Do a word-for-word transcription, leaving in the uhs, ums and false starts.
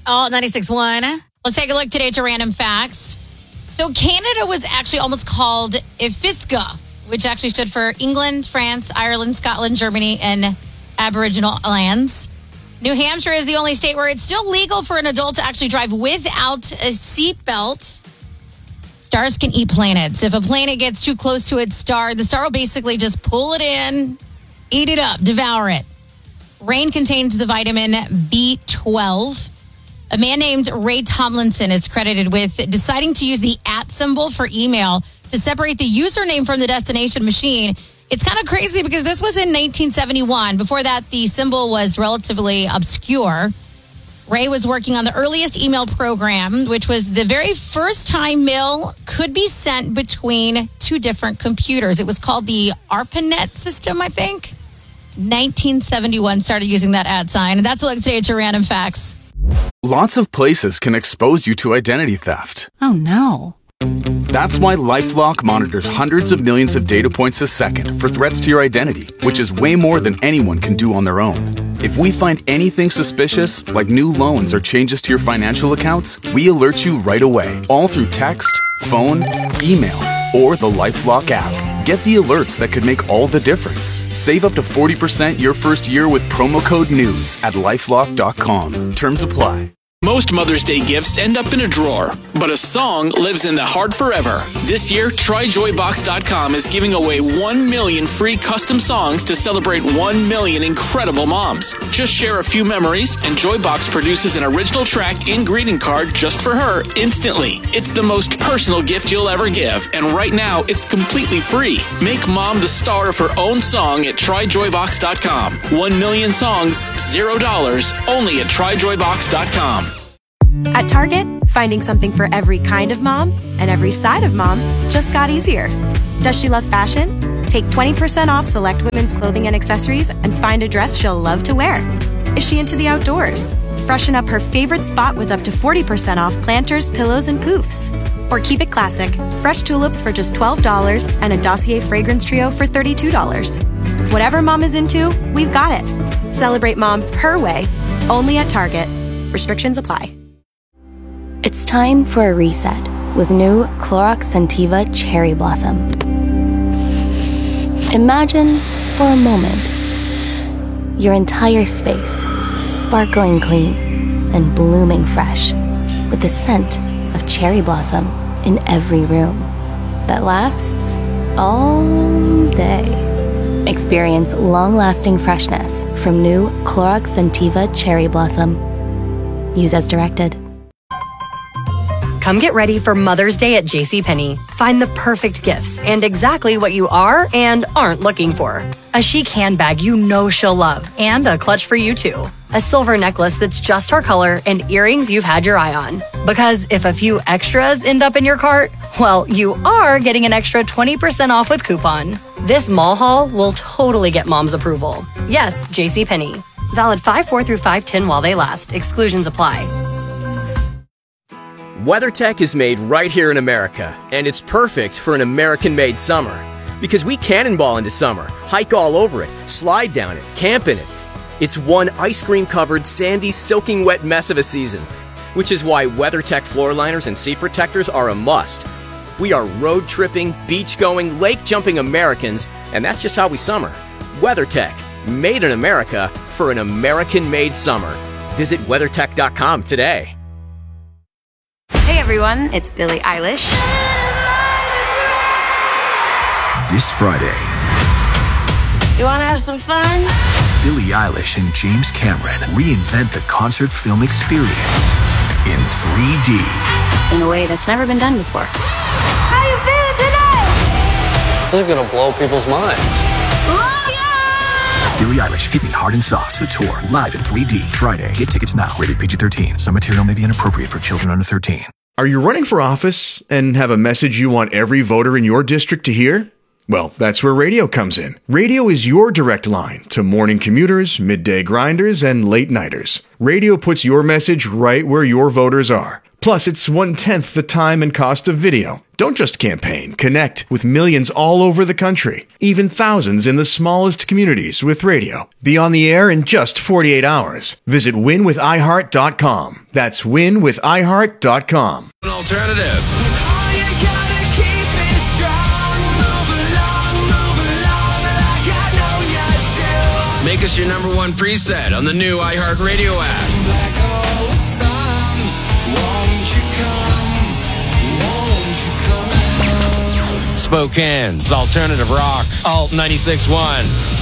Oh, ninety-six point one. Let's take a look today at your random facts. So Canada was actually almost called IFSCA, which actually stood for England, France, Ireland, Scotland, Germany, and Aboriginal lands. New Hampshire is the only state where it's still legal for an adult to actually drive without a seatbelt. Stars can eat planets. If a planet gets too close to its star, the star will basically just pull it in, eat it up, devour it. Rain contains the vitamin B twelve. A man named Ray Tomlinson is credited with deciding to use the at symbol for email to separate the username from the destination machine. It's kind of crazy because this was in nineteen seventy-one. Before that, the symbol was relatively obscure. Ray was working on the earliest email program, which was the very first time mail could be sent between two different computers. It was called the ARPANET system, I think. nineteen seventy-one started using that at sign. And that's a look today at your random facts. Lots of places can expose you to identity theft. Oh, no. That's why LifeLock monitors hundreds of millions of data points a second for threats to your identity, which is way more than anyone can do on their own. If we find anything suspicious, like new loans or changes to your financial accounts, we alert you right away, all through text, phone, email, or the LifeLock app. Get the alerts that could make all the difference. Save up to forty percent your first year with promo code NEWS at lifelock dot com. Terms apply. Most Mother's Day gifts end up in a drawer, but a song lives in the heart forever. This year, Try Joy Box dot com is giving away one million free custom songs to celebrate one million incredible moms. Just share a few memories, and Joybox produces an original track and greeting card just for her instantly. It's the most personal gift you'll ever give, and right now, it's completely free. Make mom the star of her own song at Try Joy Box dot com. One million songs, zero dollars, only at Try Joy Box dot com. At Target, finding something for every kind of mom and every side of mom just got easier. Does she love fashion? Take twenty percent off select women's clothing and accessories and find a dress she'll love to wear. Is she into the outdoors? Freshen up her favorite spot with up to forty percent off planters, pillows, and poofs. Or keep it classic, fresh tulips for just twelve dollars and a Dossier fragrance trio for thirty-two dollars. Whatever mom is into, we've got it. Celebrate mom her way, only at Target. Restrictions apply. It's time for a reset with new Clorox Scentiva Cherry Blossom. Imagine, for a moment, your entire space sparkling clean and blooming fresh with the scent of cherry blossom in every room that lasts all day. Experience long-lasting freshness from new Clorox Scentiva Cherry Blossom. Use as directed. Come get ready for Mother's Day at JCPenney. Find the perfect gifts and exactly what you are and aren't looking for. A chic handbag you know she'll love, and a clutch for you too. A silver necklace that's just her color, and earrings you've had your eye on. Because if a few extras end up in your cart, well, you are getting an extra twenty percent off with coupon. This mall haul will totally get mom's approval. Yes, JCPenney. Valid five four through five ten while they last. Exclusions apply. WeatherTech is made right here in America, and it's perfect for an American-made summer. Because we cannonball into summer, hike all over it, slide down it, camp in it. It's one ice cream-covered, sandy, soaking wet mess of a season, which is why WeatherTech floor liners and seat protectors are a must. We are road-tripping, beach-going, lake-jumping Americans, and that's just how we summer. WeatherTech, made in America for an American-made summer. Visit weathertech dot com today. Hey everyone, it's Billie Eilish. This Friday, You wanna have some fun? Billie Eilish and James Cameron reinvent the concert film experience in three D. In a way that's never been done before. How you feeling today? This is gonna blow people's minds. Billie Eilish, Hit Me Hard and Soft, the tour, live in three D, Friday. Get tickets now. Rated P G thirteen. Some material may be inappropriate for children under thirteen. Are you running for office and have a message you want every voter in your district to hear? Well, that's where radio comes in. Radio is your direct line to morning commuters, midday grinders, and late nighters. Radio puts your message right where your voters are. Plus, it's one-tenth the time and cost of video. Don't just campaign. Connect with millions all over the country, even thousands in the smallest communities with radio. Be on the air in just forty-eight hours. Visit win with i heart dot com. That's win with i heart dot com. An alternative. Make us your number one preset on the new iHeartRadio app. Spokane's alternative rock, Alt ninety-six point one.